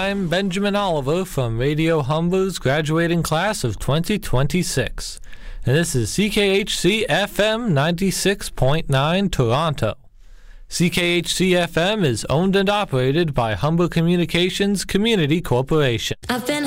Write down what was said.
I'm Benjamin Oliver from Radio Humber's graduating class of 2026, and this is CKHC FM 96.9 Toronto. CKHC FM is owned and operated by Humber Communications Community Corporation. I've been